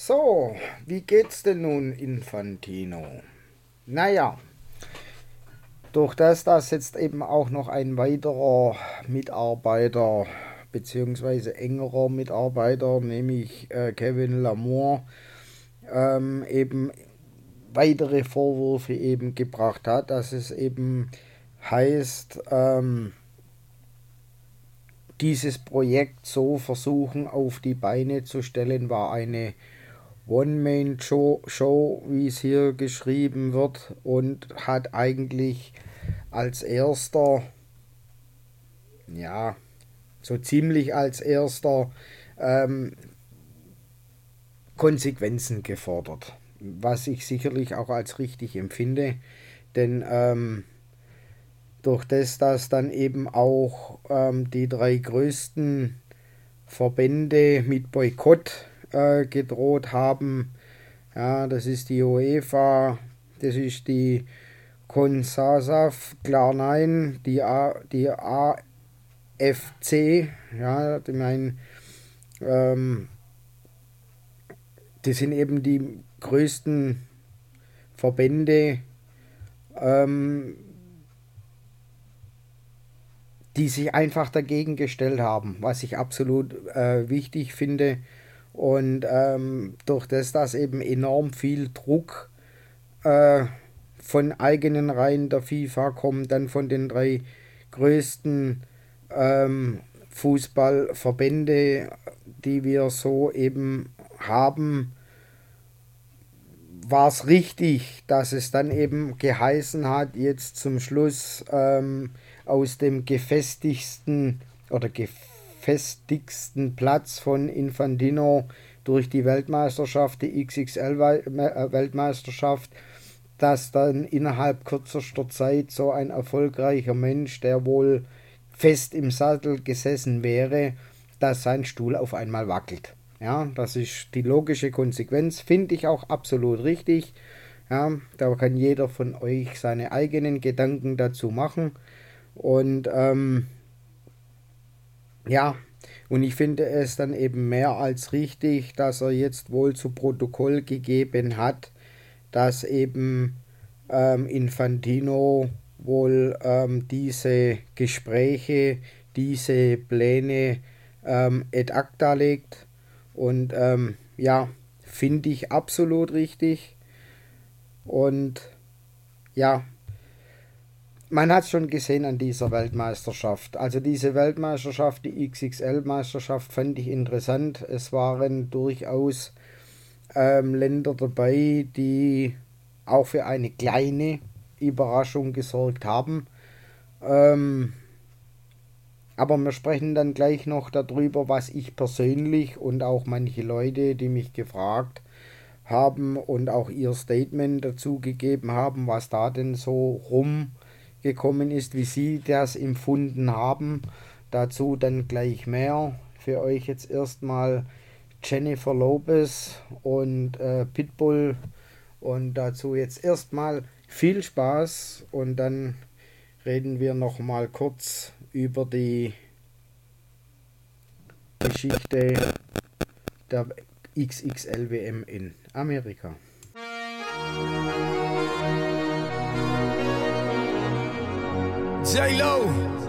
So, wie geht's denn nun, Infantino? Naja, durch das jetzt eben auch noch ein weiterer Mitarbeiter beziehungsweise engerer Mitarbeiter, nämlich Kevin Lamour, eben weitere Vorwürfe eben gebracht hat, dass es eben heißt, dieses Projekt so versuchen auf die Beine zu stellen, war eine One-Man-Show, wie es hier geschrieben wird, und hat eigentlich als erster, ja, so ziemlich als erster ähm, Konsequenzen gefordert, was ich sicherlich auch als richtig empfinde, denn durch das dann eben auch die drei größten Verbände mit Boykott gedroht haben. Ja, das ist die UEFA, das ist die CONSASAF, klar nein, die AFC, ja, ich meine, ähm, das sind eben die größten Verbände, ähm, die sich einfach dagegen gestellt haben, was ich absolut wichtig finde. Und durch das eben enorm viel Druck äh, von eigenen Reihen der FIFA kommt, dann von den drei größten Fußballverbände, die wir so eben haben, war es richtig, dass es dann eben geheißen hat, jetzt zum Schluss aus dem gefestigsten Platz von Infantino durch die Weltmeisterschaft, die XXL-Weltmeisterschaft, dass dann innerhalb kürzester Zeit so ein erfolgreicher Mensch, der wohl fest im Sattel gesessen wäre, dass sein Stuhl auf einmal wackelt. Ja, das ist die logische Konsequenz, finde ich auch absolut richtig. Ja, da kann jeder von euch seine eigenen Gedanken dazu machen. Und ja, und ich finde es dann eben mehr als richtig, dass er jetzt wohl zu Protokoll gegeben hat, dass eben Infantino wohl diese Gespräche, diese Pläne ad acta legt. Und ja, finde ich absolut richtig. Und ja, man hat es schon gesehen an dieser Weltmeisterschaft. Also diese Weltmeisterschaft, die XXL-Meisterschaft, fand ich interessant. Es waren durchaus Länder dabei, die auch für eine kleine Überraschung gesorgt haben. Ähm, aber wir sprechen dann gleich noch darüber, was ich persönlich und auch manche Leute, die mich gefragt haben und auch ihr Statement dazu gegeben haben, was da denn so rumgekommen ist, wie sie das empfunden haben. Dazu dann gleich mehr. Für euch jetzt erstmal Jennifer Lopez und Pitbull, und dazu jetzt erstmal viel Spaß, und dann reden wir noch mal kurz über die Geschichte der XXL-WM in Amerika. J-Lo.